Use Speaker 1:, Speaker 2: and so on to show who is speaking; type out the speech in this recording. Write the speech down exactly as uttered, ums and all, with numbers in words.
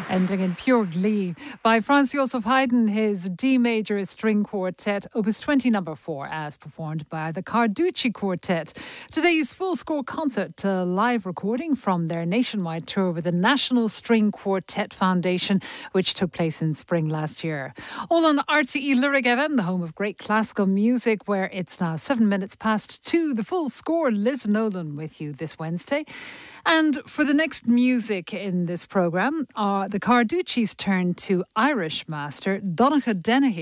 Speaker 1: Ending in pure glee by Franz Joseph Haydn, his D major string quartet, opus twenty number four, as performed by the Carducci Quartet. Today's full score concert, a live recording from their nationwide tour with the National String Quartet Foundation, which took place in spring last year. All on R T E Lyric F M, the home of great classical music, where it's now seven minutes past two. The full score, Liz Nolan with you this Wednesday. And for the next music in this programme, uh, the Carducci's turn to Irish master Donogh Dennehy.